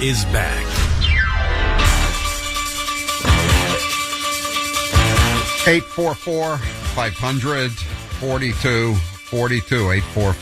is back. 844-500-4242.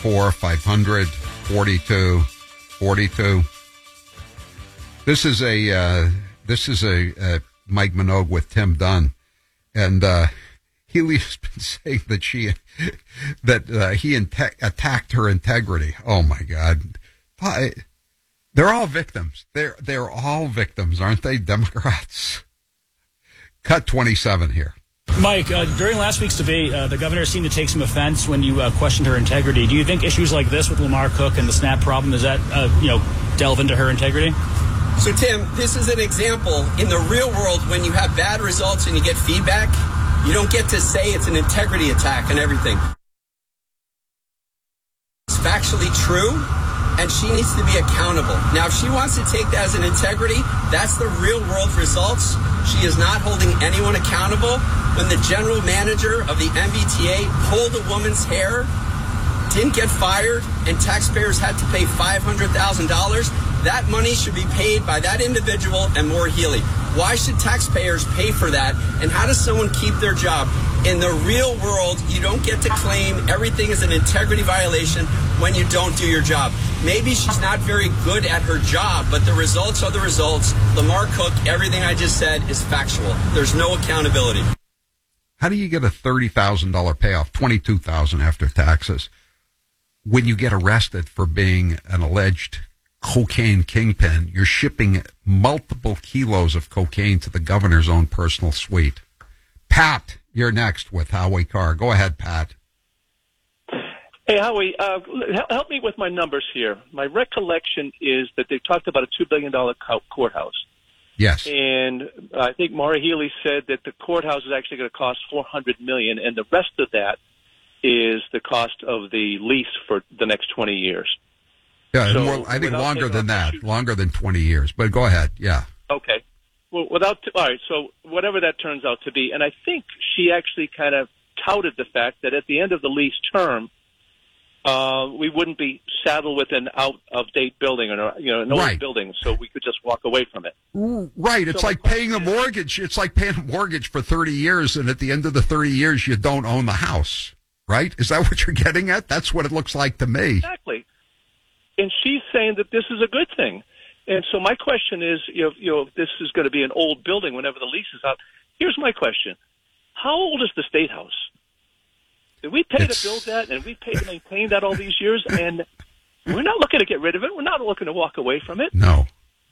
844-500-4242. This is a Mike Minogue with Tim Dunn, and Healy's been saying that he attacked her integrity. Oh my God, they're all victims. They're all victims, aren't they? Democrats. Cut 27 here. Mike, during last week's debate, the governor seemed to take some offense when you questioned her integrity. Do you think issues like this with Lamar Cook and the SNAP problem, does that, delve into her integrity? So, Tim, this is an example. In the real world, when you have bad results and you get feedback, you don't get to say it's an integrity attack and everything. It's factually true, and she needs to be accountable. Now, if she wants to take that as an integrity, that's the real world results. She is not holding anyone accountable. When the general manager of the MBTA pulled a woman's hair, didn't get fired, and taxpayers had to pay $500,000, that money should be paid by that individual and Maura Healey. Why should taxpayers pay for that? And how does someone keep their job? In the real world, you don't get to claim everything is an integrity violation when you don't do your job. Maybe she's not very good at her job, but the results are the results. Lamar Cook, everything I just said is factual. There's no accountability. How do you get a $30,000 payoff, $22,000 after taxes, when you get arrested for being an alleged cocaine kingpin? You're shipping multiple kilos of cocaine to the governor's own personal suite. Pat, you're next with Howie Carr. Go ahead, Pat. Hey, Howie, help me with my numbers here. My recollection is that they talked about a $2 billion courthouse. Yes. And I think Maura Healey said that the courthouse is actually going to cost $400 million, and the rest of that is the cost of the lease for the next 20 years. Yeah, so more, I think longer than that, longer than 20 years. But go ahead, yeah. Okay. Well, all right, so whatever that turns out to be, and I think she actually kind of touted the fact that at the end of the lease term, we wouldn't be saddled with an out-of-date building or an old building, so we could just walk away from it. Right. It's like paying a mortgage. It's like paying a mortgage for 30 years, and at the end of the 30 years, you don't own the house. Right? Is that what you're getting at? That's what it looks like to me. Exactly. And she's saying that this is a good thing. And so my question is, if this is going to be an old building whenever the lease is out, here's my question. How old is the State House? Did we pay to build that, and we paid to maintain that all these years, and we're not looking to get rid of it. We're not looking to walk away from it. No,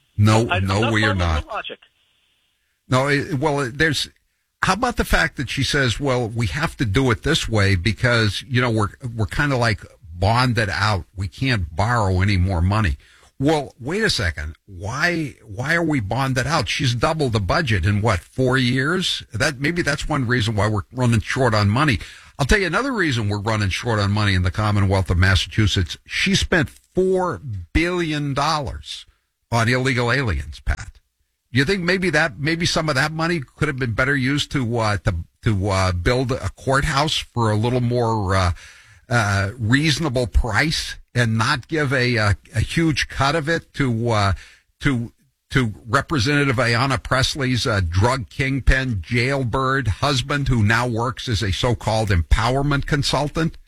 we are not. Logic. No, there's... How about the fact that she says, well, we have to do it this way because, we're kind of like bonded out. We can't borrow any more money. Well, wait a second. Why are we bonded out? She's doubled the budget in 4 years? Maybe that's one reason why we're running short on money. I'll tell you another reason we're running short on money in the Commonwealth of Massachusetts. She spent $4 billion on illegal aliens, Pat. Do you think maybe some of that money could have been better used to build a courthouse for a little more reasonable price and not give a huge cut of it to Representative Ayanna Pressley's drug kingpin jailbird husband, who now works as a so-called empowerment consultant?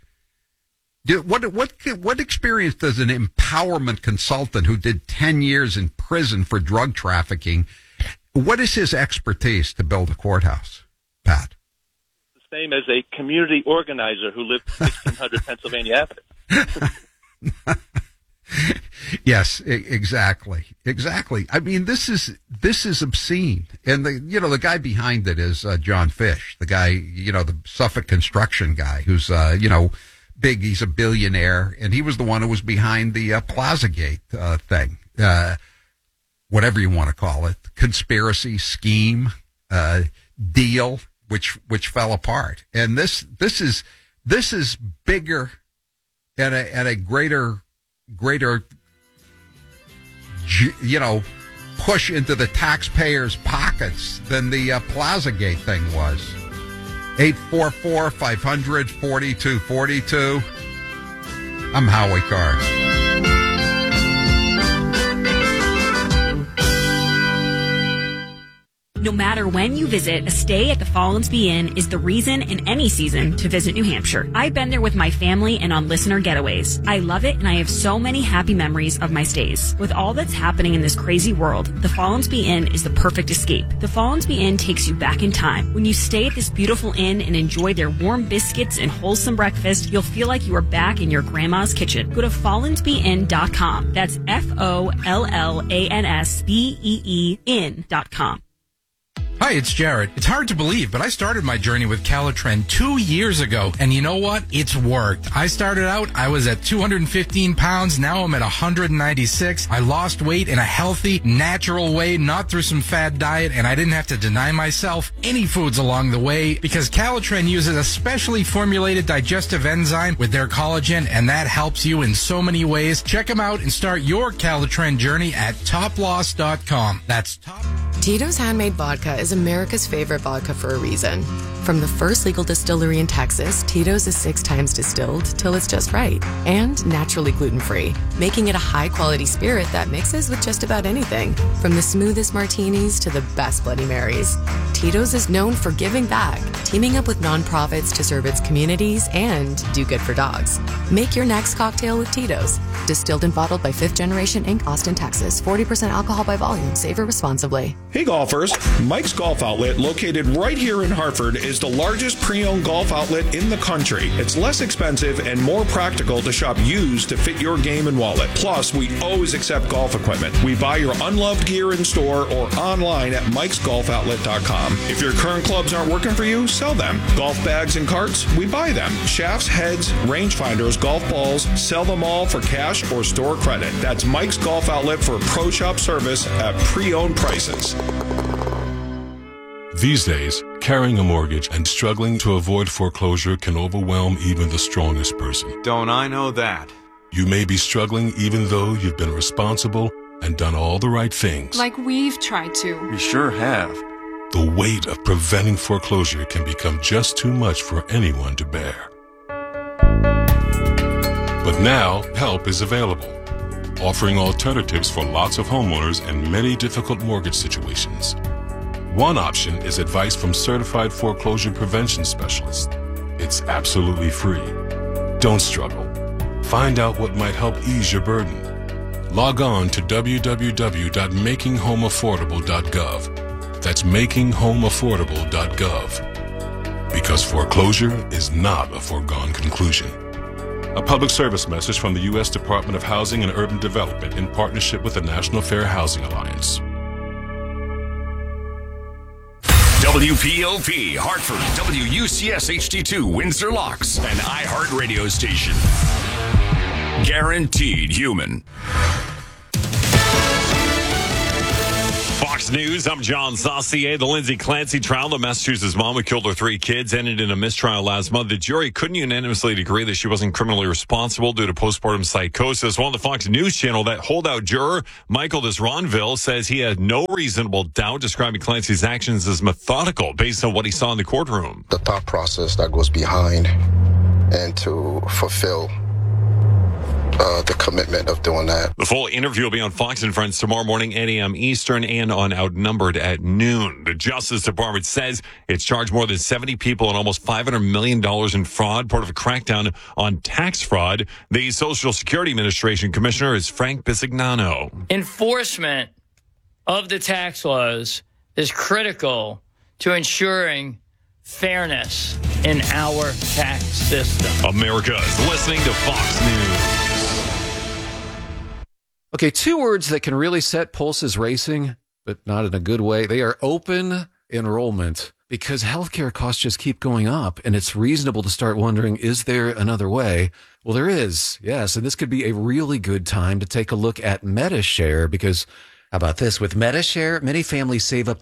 What experience does an empowerment consultant who did 10 years in prison for drug trafficking, what is his expertise to build a courthouse, Pat? The same as a community organizer who lived 1600 Pennsylvania Avenue. Yes, exactly. I mean, this is obscene. And the guy behind it is John Fish, the guy, the Suffolk construction guy who's, big. He's a billionaire, and he was the one who was behind the Plazagate thing, whatever you want to call it, conspiracy, scheme, deal, which fell apart. And this is bigger and a greater push into the taxpayers' pockets than the Plazagate thing was. 844-500-4242. I'm Howie Carr. No matter when you visit, a stay at the Follansbee Inn is the reason in any season to visit New Hampshire. I've been there with my family and on listener getaways. I love it, and I have so many happy memories of my stays. With all that's happening in this crazy world, the Follansbee Inn is the perfect escape. The Follansbee Inn takes you back in time. When you stay at this beautiful inn and enjoy their warm biscuits and wholesome breakfast, you'll feel like you are back in your grandma's kitchen. Go to FollansbeeInn.com. That's FOLLANSBEE inn.com. Hi, it's Jared. It's hard to believe, but I started my journey with Calitren 2 years ago, and you know what? It's worked. I started out, I was at 215 pounds. Now I'm at 196. I lost weight in a healthy, natural way, not through some fad diet, and I didn't have to deny myself any foods along the way because Calitren uses a specially formulated digestive enzyme with their collagen, and that helps you in so many ways. Check them out and start your Calitren journey at toploss.com. That's top. Tito's Handmade Vodka is America's favorite vodka for a reason. From the first legal distillery in Texas, Tito's is 6 times distilled till it's just right and naturally gluten-free, making it a high-quality spirit that mixes with just about anything, from the smoothest martinis to the best Bloody Marys. Tito's is known for giving back, teaming up with nonprofits to serve its communities and do good for dogs. Make your next cocktail with Tito's. Distilled and bottled by 5th Generation Inc., Austin, Texas. 40% alcohol by volume. Savor responsibly. Hey golfers, Mike's Golf Outlet, located right here in Hartford, is the largest pre-owned golf outlet in the country. It's less expensive and more practical to shop used to fit your game and wallet. Plus, we always accept golf equipment. We buy your unloved gear in store or online at mikesgolfoutlet.com. If your current clubs aren't working for you, sell them. Golf bags and carts, we buy them. Shafts, heads, rangefinders, golf balls, sell them all for cash or store credit. That's Mike's Golf Outlet for pro shop service at pre-owned prices. These days, carrying a mortgage and struggling to avoid foreclosure can overwhelm even the strongest person. Don't I know that? You may be struggling even though you've been responsible and done all the right things. Like we've tried to. We sure have. The weight of preventing foreclosure can become just too much for anyone to bear. But now, help is available, offering alternatives for lots of homeowners in many difficult mortgage situations. One option is advice from certified foreclosure prevention specialists. It's absolutely free. Don't struggle. Find out what might help ease your burden. Log on to www.makinghomeaffordable.gov. That's makinghomeaffordable.gov. Because foreclosure is not a foregone conclusion. A public service message from the U.S. Department of Housing and Urban Development in partnership with the National Fair Housing Alliance. WPOP, Hartford, WUCS HD2, Windsor Locks, an iHeart radio station. Guaranteed human. Fox News, I'm John Saucier. The Lindsay Clancy trial, the Massachusetts mom who killed her 3 kids, ended in a mistrial last month. The jury couldn't unanimously agree that she wasn't criminally responsible due to postpartum psychosis. Well, on the Fox News channel, that holdout juror, Michael Desronville, says he had no reasonable doubt, describing Clancy's actions as methodical based on what he saw in the courtroom. The thought process that goes behind and to fulfill the commitment of doing that. The full interview will be on Fox and Friends tomorrow morning, 8 a.m. Eastern, and on Outnumbered at noon. The Justice Department says it's charged more than 70 people and almost $500 million in fraud, part of a crackdown on tax fraud. The Social Security Administration Commissioner is Frank Bisignano. Enforcement of the tax laws is critical to ensuring fairness in our tax system. America is listening to Fox News. Okay, 2 words that can really set pulses racing, but not in a good way. They are open enrollment, because healthcare costs just keep going up, and it's reasonable to start wondering, is there another way? Well, there is, yes, and this could be a really good time to take a look at MediShare, because how about this? With MediShare, many families save up to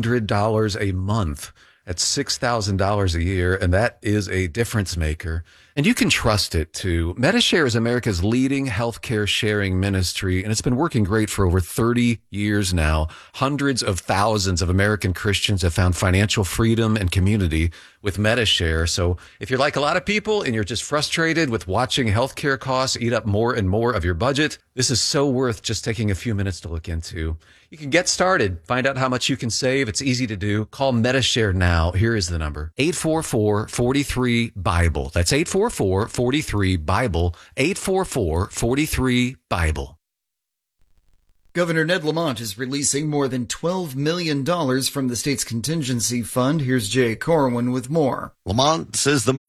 $500 a month. That's $6,000 a year, and that is a difference maker. And you can trust it, too. Medishare is America's leading healthcare sharing ministry, and it's been working great for over 30 years now. Hundreds of thousands of American Christians have found financial freedom and community with Medishare. So if you're like a lot of people and you're just frustrated with watching healthcare costs eat up more and more of your budget, this is so worth just taking a few minutes to look into. You can get started, find out how much you can save. It's easy to do. Call Medishare now. Here is the number: 844-43-BIBLE. That's 844-43-BIBLE. 844-43-BIBLE. Governor Ned Lamont is releasing more than $12 million from the state's contingency fund. Here's Jay Corwin with more. Lamont says the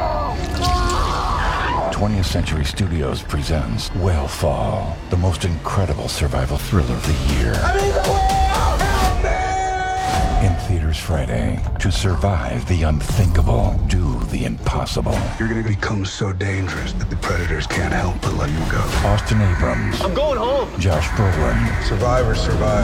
20th Century Studios presents Whale Fall, the most incredible survival thriller of the year. I'm in the whale! Help me! In theaters Friday. To survive the unthinkable, do the impossible. You're going to become so dangerous that the predators can't help but let you go. Austin Abrams. I'm going home. Josh Brolin. Survivor.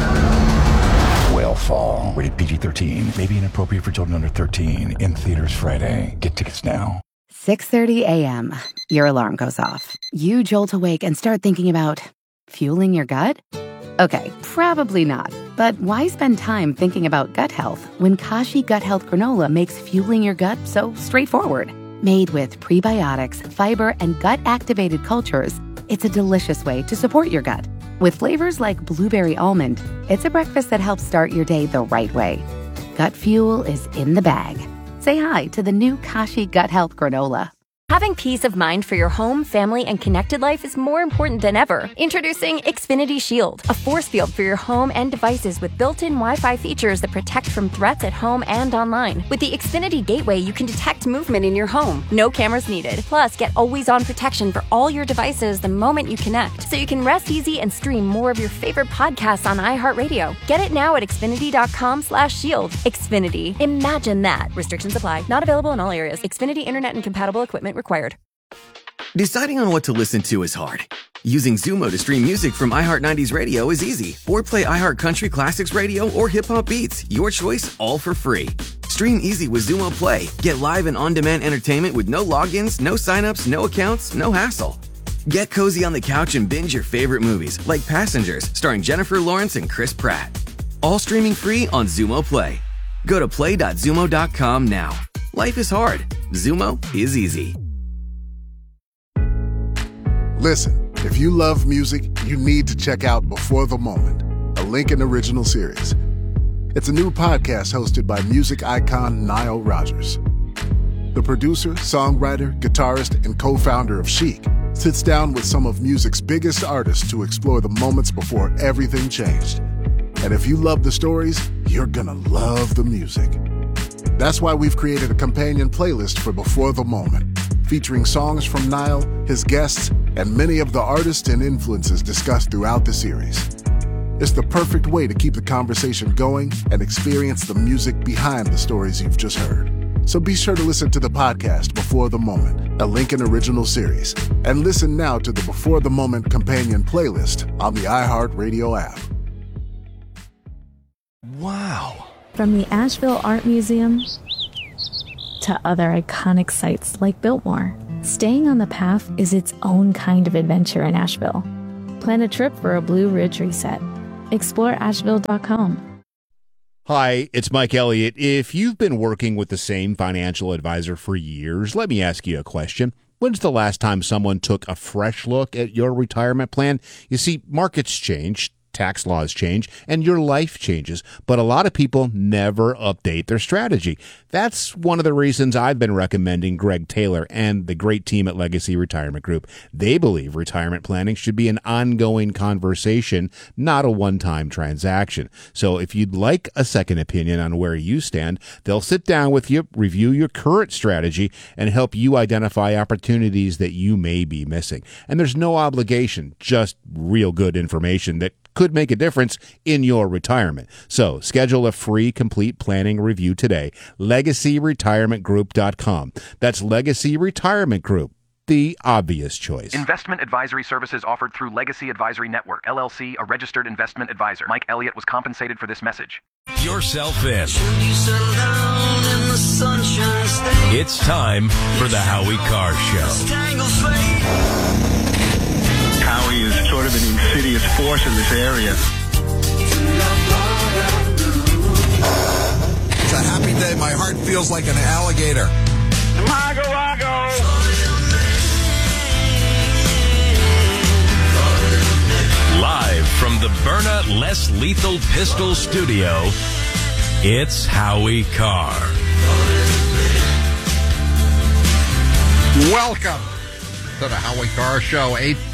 Whale Fall. Rated PG-13. May be inappropriate for children under 13. In theaters Friday. Get tickets now. 6:30 a.m. Your alarm goes off. You jolt awake and start thinking about fueling your gut? Okay, probably not. But why spend time thinking about gut health when Kashi Gut Health Granola makes fueling your gut so straightforward? Made with prebiotics, fiber, and gut-activated cultures, it's a delicious way to support your gut. With flavors like blueberry almond, it's a breakfast that helps start your day the right way. Gut fuel is in the bag. Say hi to the new Kashi Gut Health Granola. Having peace of mind for your home, family, and connected life is more important than ever. Introducing Xfinity Shield, a force field for your home and devices with built-in Wi-Fi features that protect from threats at home and online. With the Xfinity Gateway, you can detect movement in your home. No cameras needed. Plus, get always-on protection for all your devices the moment you connect, so you can rest easy and stream more of your favorite podcasts on iHeartRadio. Get it now at Xfinity.com/shield. Xfinity. Imagine that. Restrictions apply. Not available in all areas. Xfinity Internet and compatible equipment required. Deciding on what to listen to is hard. Using Zumo to stream music from iHeart 90s Radio is easy. Or play iHeart Country Classics Radio or Hip Hop Beats. Your choice, all for free. Stream easy with Zumo Play. Get live and on-demand entertainment with no logins, no signups, no accounts, no hassle. Get cozy on the couch and binge your favorite movies, like Passengers, starring Jennifer Lawrence and Chris Pratt. All streaming free on Zumo Play. Go to play.zumo.com now. Life is hard. Zumo is easy. Listen, if you love music, you need to check out Before the Moment, a Lincoln original series. It's a new podcast hosted by music icon Nile Rodgers. The producer, songwriter, guitarist, and co-founder of Chic sits down with some of music's biggest artists to explore the moments before everything changed. And if you love the stories, you're gonna love the music. That's why we've created a companion playlist for Before the Moment, featuring songs from Nile, his guests, and many of the artists and influences discussed throughout the series. It's the perfect way to keep the conversation going and experience the music behind the stories you've just heard. So be sure to listen to the podcast Before the Moment, a Lincoln original series, and listen now to the Before the Moment companion playlist on the iHeartRadio app. Wow. From the Asheville Art Museum to other iconic sites like Biltmore, staying on the path is its own kind of adventure in Asheville. Plan a trip for a Blue Ridge reset. Explore Asheville.com. Hi, it's Mike Elliott. If you've been working with the same financial advisor for years, let me ask you a question. When's the last time someone took a fresh look at your retirement plan? You see, markets change, tax laws change, and your life changes, but a lot of people never update their strategy. That's one of the reasons I've been recommending Greg Taylor and the great team at Legacy Retirement Group. They believe retirement planning should be an ongoing conversation, not a one-time transaction. So if you'd like a second opinion on where you stand, they'll sit down with you, review your current strategy, and help you identify opportunities that you may be missing. And there's no obligation, just real good information that could make a difference in your retirement. So schedule a free complete planning review today. LegacyRetirementGroup.com. That's LegacyRetirementGroup.com. the obvious choice. Investment advisory services offered through Legacy Advisory Network, LLC, a registered investment advisor. Mike Elliott was compensated for this message. Yourself in. It's time for the Howie Carr Show. Howie is sort of an insidious force in this area. It's a happy day. My heart feels like an alligator. Live from the Byrna Less Lethal Pistol Studio, it's Howie Carr. Welcome to the Howie Carr Show.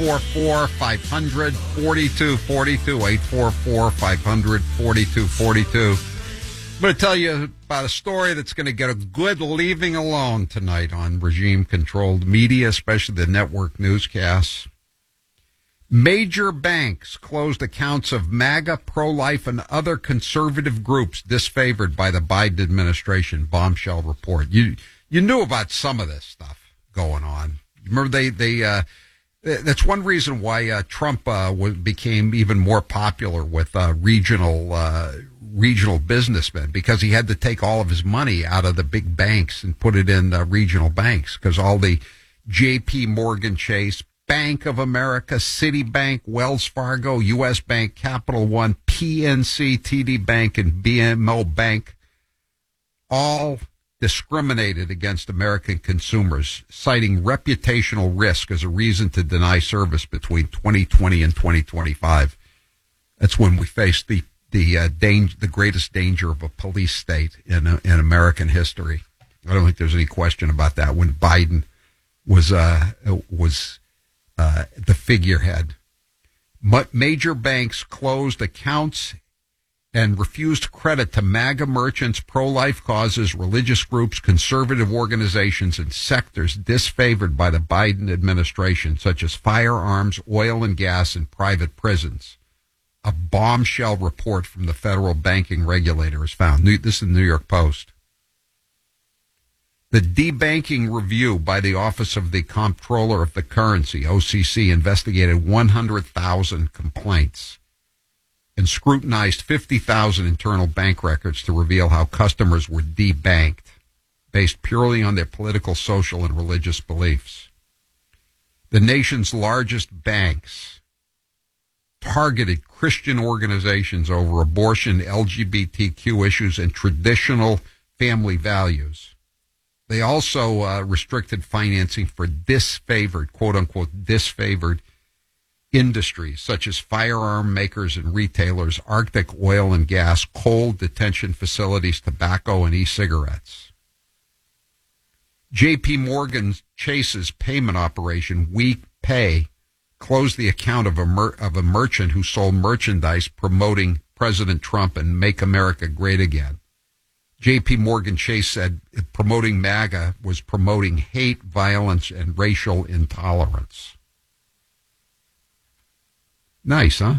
844-500-4242. 844-500-4242. I'm going to tell you about a story that's going to get a good leaving alone tonight on regime-controlled media, especially the network newscasts. Major banks closed accounts of MAGA, pro-life, and other conservative groups disfavored by the Biden administration. Bombshell report. You knew about some of this stuff going on. Remember, that's one reason why Trump became even more popular with regional businessmen, because he had to take all of his money out of the big banks and put it in regional banks, because all the J.P. Morgan Chase, Bank of America, Citibank, Wells Fargo, U.S. Bank, Capital One, PNC, TD Bank, and BMO Bank all discriminated against American consumers, citing reputational risk as a reason to deny service between 2020 and 2025. That's when we faced the greatest danger of a police state in American history. I don't think there's any question about that. When Biden was the figurehead, major banks closed accounts and refused credit to MAGA merchants, pro-life causes, religious groups, conservative organizations, and sectors disfavored by the Biden administration, such as firearms, oil and gas, and private prisons. A bombshell report from the federal banking regulator is found. This is the New York Post. The debanking review by the Office of the Comptroller of the Currency, OCC, investigated 100,000 complaints and scrutinized 50,000 internal bank records to reveal how customers were debanked based purely on their political, social, and religious beliefs. The nation's largest banks targeted Christian organizations over abortion, LGBTQ issues, and traditional family values. They also restricted financing for disfavored, quote-unquote, disfavored industries, such as firearm makers and retailers, Arctic oil and gas, coal detention facilities, tobacco, and e-cigarettes. J.P. Morgan Chase's payment operation, WePay, closed the account of a merchant who sold merchandise promoting President Trump and Make America Great Again. J.P. Morgan Chase said promoting MAGA was promoting hate, violence, and racial intolerance. Nice, huh?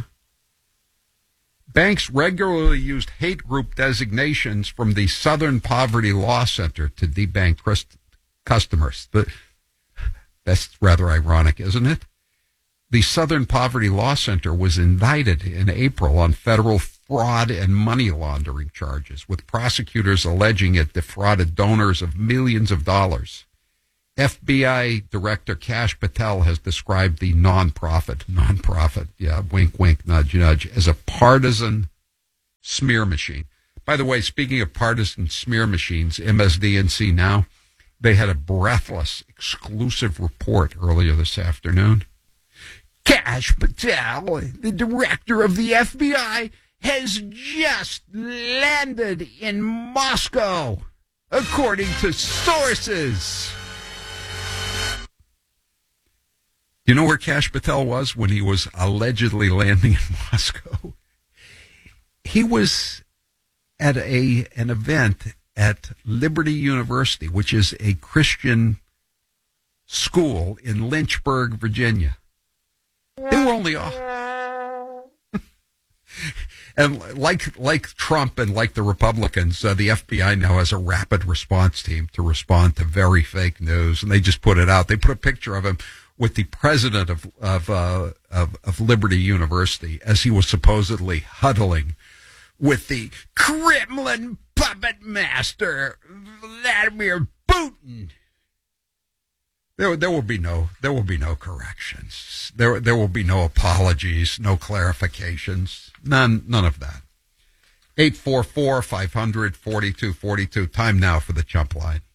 Banks regularly used hate group designations from the Southern Poverty Law Center to debank customers. That's rather ironic, isn't it? The Southern Poverty Law Center was indicted in April on federal fraud and money laundering charges, with prosecutors alleging it defrauded donors of millions of dollars. FBI Director Kash Patel has described the nonprofit, yeah, wink, wink, nudge, nudge, as a partisan smear machine. By the way, speaking of partisan smear machines, MSDNC Now, they had a breathless, exclusive report earlier this afternoon. Kash Patel, the director of the FBI, has just landed in Moscow, according to sources. You know where Kash Patel was when he was allegedly landing in Moscow? He was at an event at Liberty University, which is a Christian school in Lynchburg, Virginia. They were only off. And like Trump and like the Republicans, the FBI now has a rapid response team to respond to very fake news, and they just put it out. They put a picture of him with the president of Liberty University as he was supposedly huddling with the Kremlin puppet master Vladimir Putin. There will be no corrections. There will be no apologies, no clarifications, none of that. 844-500-4242. Time now for the Chump Line.